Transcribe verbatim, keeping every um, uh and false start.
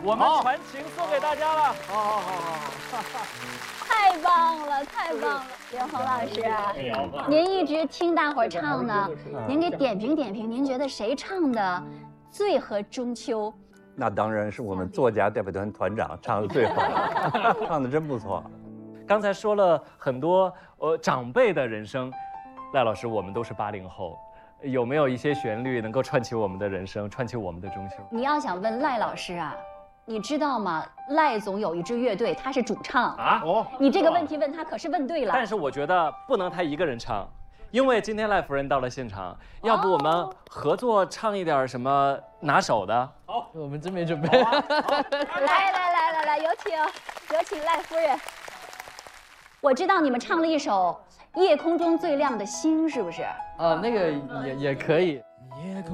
我们传情送给大家了。 好好好好好。 太棒了，太棒了，刘鹏老师，您一直听大伙儿唱呢，您给点评点评，您觉得谁唱的最合中秋？ 那当然是我们作家代表团团长唱的最好了，唱的真不错。 刚才说了很多呃长辈的人生，赖老师，我们都是八零后，有没有一些旋律能够串起我们的人生，串起我们的中秋？ 你要想问赖老师啊，你知道吗？赖总有一支乐队，他是主唱啊。哦， 你这个问题问他可是问对了。 但是我觉得不能他一个人唱。因为今天赖夫人到了现场，要不我们合作唱一点什么拿手的？ 好，我们真没准备。 来来来来来，有请有请赖夫人。我知道你们唱了一首《夜空中最亮的星》，是不是？ 啊，那个也也可以。